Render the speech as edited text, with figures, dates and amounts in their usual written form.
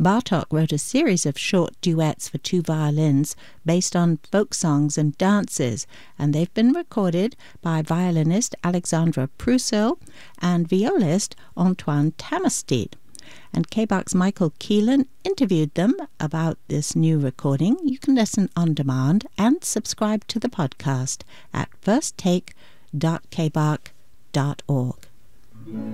Bartók wrote a series of short duets for two violins based on folk songs and dances, and they've been recorded by violinist Alexandra Prusso and violist Antoine Tamastid. And KBAK's Michael Keelan interviewed them about this new recording. You can listen on demand and subscribe to the podcast at firsttake.kbak.org.